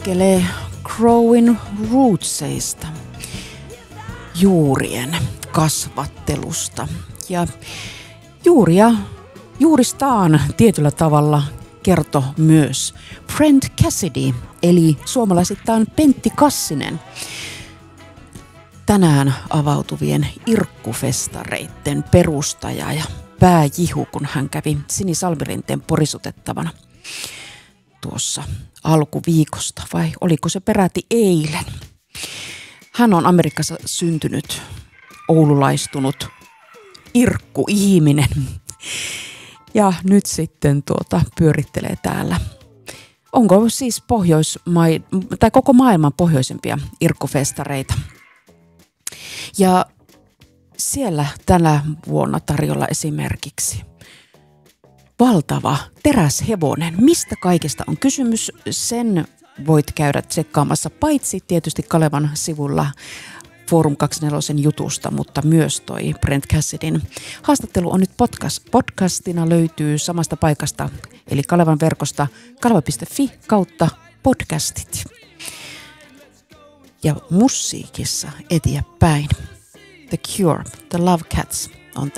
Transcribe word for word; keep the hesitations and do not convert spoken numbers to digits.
pureskelee Growing Rootsista, juurien kasvattelusta. Ja juuria, juuristaan tietyllä tavalla kertoi myös Brent Cassidy, eli suomalaisittain Pentti Kassinen. Tänään avautuvien irkkufestareitten perustaja ja pääjihu, kun hän kävi Sini Salmirinteen porisutettavana tuossa alkuviikosta, vai oliko se peräti eilen? Hän on Amerikassa syntynyt, oululaistunut irkku-ihminen ja nyt sitten tuota pyörittelee täällä. Onko siis Pohjoismai- tai koko maailman pohjoisempia irkkufestareita? Ja siellä tänä vuonna tarjolla esimerkiksi valtava teräshevonen. Mistä kaikesta on kysymys? Sen voit käydä tsekkaamassa paitsi tietysti Kalevan sivulla Forum kaksikymmentäneljä jutusta, mutta myös toi Brent Cassidyn haastattelu on nyt podcast. Podcastina löytyy samasta paikasta, eli Kalevan verkosta kaleva piste fi kautta podcastit. Ja musiikissa eteenpäin. The Cure, The Love Cats.